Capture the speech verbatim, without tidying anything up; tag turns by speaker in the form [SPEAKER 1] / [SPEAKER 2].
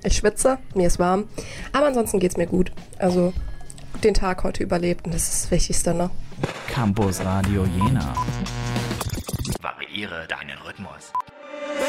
[SPEAKER 1] Ich schwitze, mir ist warm, aber ansonsten geht's mir gut. Also den Tag heute überlebt und das ist das Wichtigste, ne?
[SPEAKER 2] Campus Radio Jena. Variiere deinen Rhythmus.